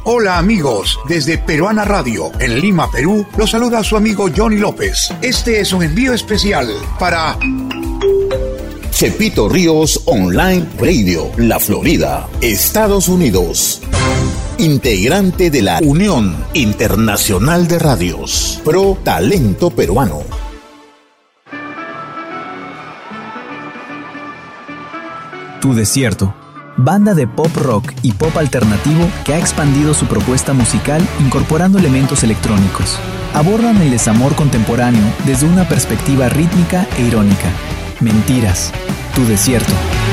Hola amigos, desde Peruana Radio, en Lima, Perú, los saluda su amigo Johnny López. Este es un envío especial para Chepito Ríos Online Radio, La Florida, Estados Unidos. Integrante de la Unión Internacional de Radios, Pro Talento Peruano. Tu Desierto, banda de pop rock y pop alternativo que ha expandido su propuesta musical incorporando elementos electrónicos. Abordan el desamor contemporáneo desde una perspectiva rítmica e irónica. Mentiras, Tu Desierto.